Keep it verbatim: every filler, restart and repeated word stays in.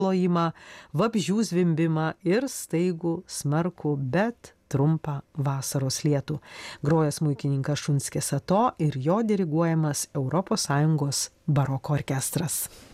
plojimą, vabzdžių zvimbimą ir staigų, smarkų, bet trumpą vasaros lietų. Groja smuikininkas Šunskis Ato ir jo diriguojamas Europos Sąjungos baroko orkestras.